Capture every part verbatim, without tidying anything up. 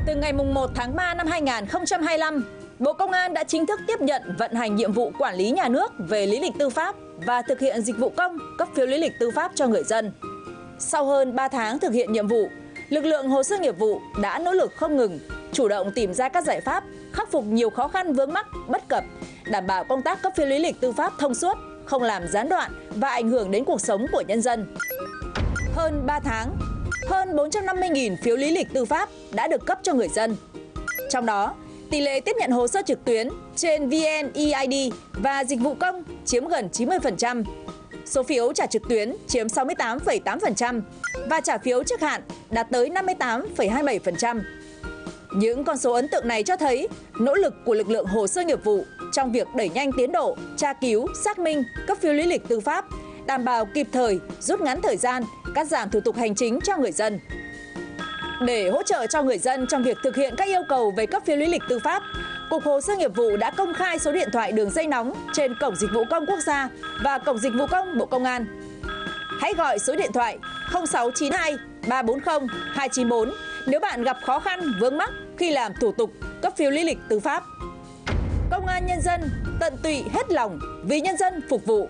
Từ ngày một tháng ba năm hai nghìn không trăm hai mươi lăm, Bộ Công an đã chính thức tiếp nhận vận hành nhiệm vụ quản lý nhà nước về lý lịch tư pháp và thực hiện dịch vụ công cấp phiếu lý lịch tư pháp cho người dân. Sau hơn ba tháng thực hiện nhiệm vụ, lực lượng hồ sơ nghiệp vụ đã nỗ lực không ngừng, chủ động tìm ra các giải pháp, khắc phục nhiều khó khăn vướng mắc, bất cập, đảm bảo công tác cấp phiếu lý lịch tư pháp thông suốt, không làm gián đoạn và ảnh hưởng đến cuộc sống của nhân dân. Hơn ba tháng, hơn bốn trăm năm mươi nghìn phiếu lý lịch tư pháp đã được cấp cho người dân. Trong đó, tỷ lệ tiếp nhận hồ sơ trực tuyến trên vê en e i đê và dịch vụ công chiếm gần chín mươi phần trăm. Số phiếu trả trực tuyến chiếm sáu mươi tám phẩy tám phần trăm và trả phiếu trước hạn đạt tới năm mươi tám phẩy hai mươi bảy phần trăm. Những con số ấn tượng này cho thấy nỗ lực của lực lượng hồ sơ nghiệp vụ trong việc đẩy nhanh tiến độ, tra cứu, xác minh, cấp phiếu lý lịch tư pháp, đảm bảo kịp thời, rút ngắn thời gian, cắt giảm thủ tục hành chính cho người dân. Để hỗ trợ cho người dân trong việc thực hiện các yêu cầu về cấp phiếu lý lịch tư pháp, Cục Hồ sơ Nghiệp vụ đã công khai số điện thoại đường dây nóng trên Cổng Dịch vụ Công Quốc gia và Cổng Dịch vụ Công Bộ Công an. Hãy gọi số điện thoại không sáu chín hai ba bốn không hai chín bốn nếu bạn gặp khó khăn vướng mắc khi làm thủ tục cấp phiếu lý lịch tư pháp. Công an nhân dân tận tụy hết lòng vì nhân dân phục vụ.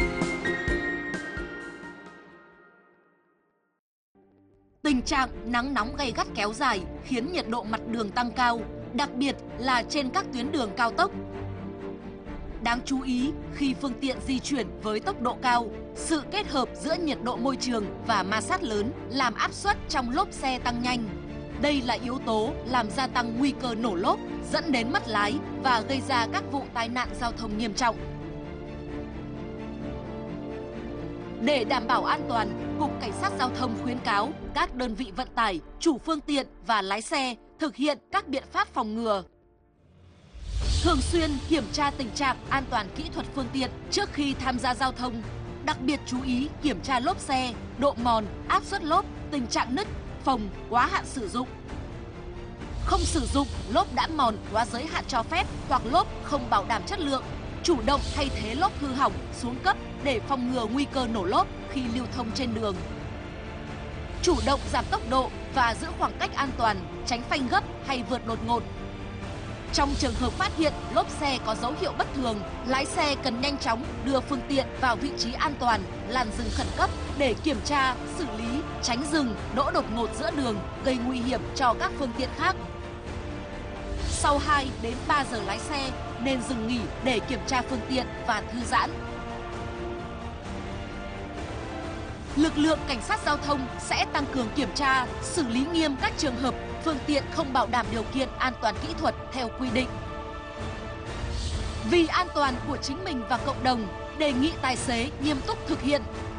Tình trạng nắng nóng gay gắt kéo dài khiến nhiệt độ mặt đường tăng cao, đặc biệt là trên các tuyến đường cao tốc. Đáng chú ý, khi phương tiện di chuyển với tốc độ cao, sự kết hợp giữa nhiệt độ môi trường và ma sát lớn làm áp suất trong lốp xe tăng nhanh. Đây là yếu tố làm gia tăng nguy cơ nổ lốp, dẫn đến mất lái và gây ra các vụ tai nạn giao thông nghiêm trọng. Để đảm bảo an toàn, Cục Cảnh sát Giao thông khuyến cáo các đơn vị vận tải, chủ phương tiện và lái xe thực hiện các biện pháp phòng ngừa. Thường xuyên kiểm tra tình trạng an toàn kỹ thuật phương tiện trước khi tham gia giao thông. Đặc biệt chú ý kiểm tra lốp xe, độ mòn, áp suất lốp, tình trạng nứt, phồng, quá hạn sử dụng. Không sử dụng lốp đã mòn quá giới hạn cho phép hoặc lốp không bảo đảm chất lượng. Chủ động thay thế lốp hư hỏng, xuống cấp để phòng ngừa nguy cơ nổ lốp khi lưu thông trên đường. Chủ động giảm tốc độ và giữ khoảng cách an toàn, tránh phanh gấp hay vượt đột ngột. Trong trường hợp phát hiện lốp xe có dấu hiệu bất thường, lái xe cần nhanh chóng đưa phương tiện vào vị trí an toàn, làn dừng khẩn cấp để kiểm tra, xử lý, tránh dừng, đỗ đột ngột giữa đường, gây nguy hiểm cho các phương tiện khác. Sau hai đến ba giờ lái xe, nên dừng nghỉ để kiểm tra phương tiện và thư giãn. Lực lượng cảnh sát giao thông sẽ tăng cường kiểm tra, xử lý nghiêm các trường hợp phương tiện không bảo đảm điều kiện an toàn kỹ thuật theo quy định. Vì an toàn của chính mình và cộng đồng, đề nghị tài xế nghiêm túc thực hiện